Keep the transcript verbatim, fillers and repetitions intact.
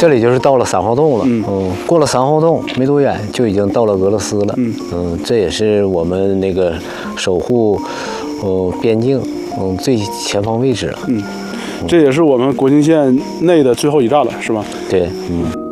这里就是到了三号洞了。嗯，嗯过了三号洞没多远就已经到了俄罗斯了。嗯嗯，这也是我们那个守护，呃，边境嗯最前方位置了。 嗯，这也是我们国境线内的最后一站了，是吧？ 对，嗯。